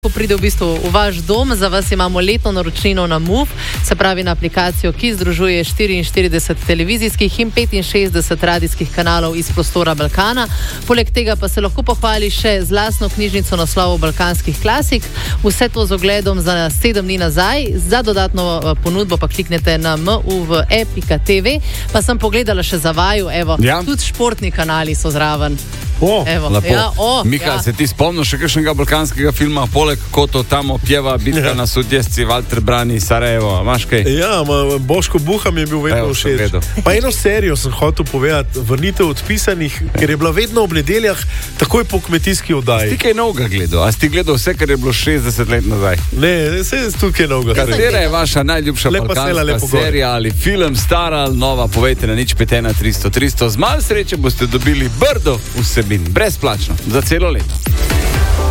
Ko pride v bistvu v vaš dom, za vas imamo letno naročnino na Move, se pravi na aplikacijo, ki združuje 44 televizijskih in 65 radijskih kanalov iz prostora Balkana. Poleg tega pa se lahko pohvali še z lastno knjižnico naslovov balkanskih klasik. Vse to z ogledom za 7 dni nazaj. Za dodatno ponudbo pa kliknete na muv.e.tv. Pa sem pogledala še za vaju, tudi športni kanali so zraven. Mika, se ti spomniš še kakšnega balkanskega filma, poleg Koto tamo pjeva bitka na sudjesci, Walter brani Sarajevo, imaš kaj? Ja, Boško Buha mi je bil vedno všeč. Pa eno serijo sem hotel povedati, Vrnitev odpisanih, ker je bila vedno ob nedeljah takoj po kmetijski oddaji. Ti kaj novega gledal? A si ti gledal vse, kar je bilo 60 let nazaj? Ne, se je tukaj novega. Katera je vaša najljubša balkanska serija ali film, stara ali nova? Povejte na 051 300 300. Z malo sreče boste dobili brdo vsebin, brezplačno, za celo leto.